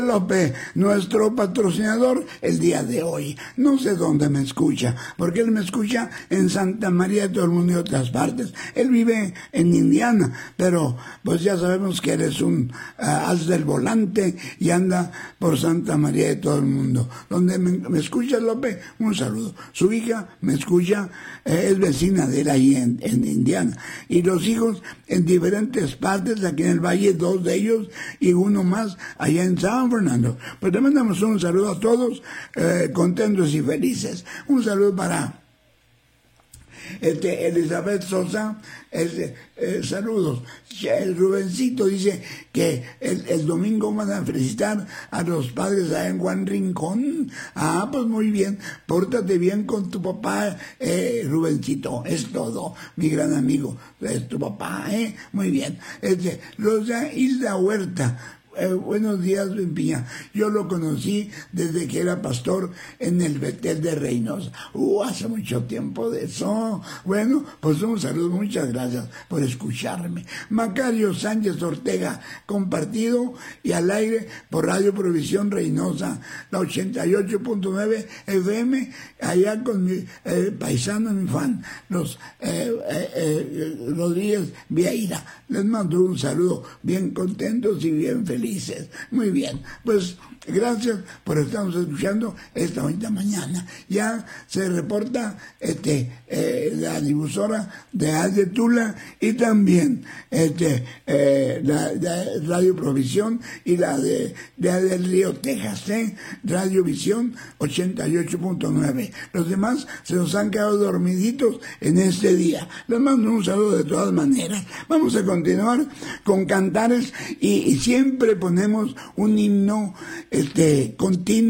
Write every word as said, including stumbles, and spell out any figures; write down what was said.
López, nuestro patrocinador el día de hoy. No sé dónde me escucha, porque él me escucha en Santa María de todo el mundo y otras partes. Él vive en Indiana, pero pues ya sabemos que eres un uh, as del volante y anda por Santa María de todo el mundo. Donde me, me escucha López, un saludo. Su hija me escucha, eh, es vecina de él ahí en, en Indiana. Y los hijos en diferentes partes, aquí en el Valle, dos de ellos y uno más allá en San Fernando. Pues le mandamos un saludo a todos, eh, contentos y felices. Un saludo para este, Elizabeth Sosa, este, eh, saludos. El Rubencito dice que el, el domingo van a felicitar a los padres allá en Juan Rincón. Ah, pues muy bien, pórtate bien con tu papá, eh, Rubencito, es todo, mi gran amigo, es tu papá, eh, muy bien. Este, los de Isla Huerta. Eh, buenos días, Ben Piña. Yo lo conocí desde que era pastor en el Betel de Reynosa. Uh, hace mucho tiempo de eso. Bueno, pues un saludo, muchas gracias por escucharme. Macario Sánchez Ortega, compartido y al aire por Radio Provisión Reynosa, la ochenta y ocho punto nueve F M, allá con mi eh, paisano, mi fan, los eh, eh, eh, Rodríguez Vieira. Les mando un saludo, bien contentos y bien felices. Felices. Muy bien, pues gracias por estarnos escuchando esta bonita mañana. Ya se reporta este eh, la difusora de Alde Tula y también este eh, la, la Radio Provisión y la de, de del Río Texas, ¿eh? Radio Visión ochenta y ocho punto nueve. Los demás se nos han quedado dormiditos en este día. Les mando un saludo de todas maneras. Vamos a continuar con cantares y, y siempre ponemos un himno este continuo